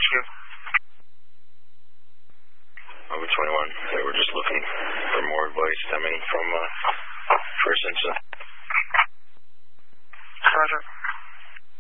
Michigan. Over 21. They were just looking for more advice stemming from